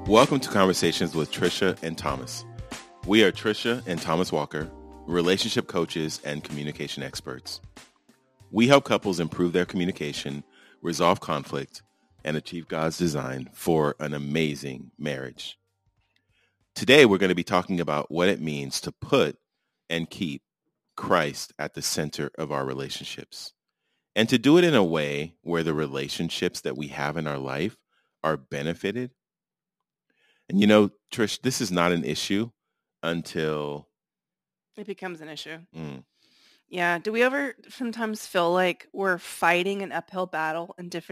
Welcome to Conversations with Trisha and Thomas. We are Trisha and Thomas Walker, relationship coaches and communication experts. We help couples improve their communication, resolve conflict, and achieve God's design for an amazing marriage. Today, we're going to be talking about what it means to put and keep Christ at the center of our relationships, and to do it in a way where the relationships that we have in our life are benefited. And you know, Trish, this is not an issue until it becomes an issue. Mm. Yeah. Do we ever sometimes feel like we're fighting an uphill battle in different